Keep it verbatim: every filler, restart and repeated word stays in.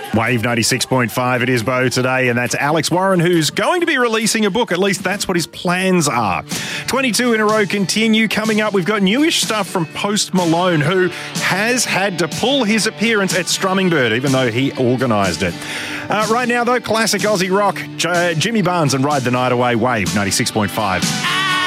Wave ninety-six point five, it is Bo today, and that's Alex Warren, who's going to be releasing a book. At least that's what his plans are. twenty-two in a row continue. Coming up, we've got newish stuff from Post Malone, who has had to pull his appearance at Strumming Bird, even though he organised it. Uh, right now, though, classic Aussie rock, J- Jimmy Barnes and Ride the Night Away, Wave ninety-six point five.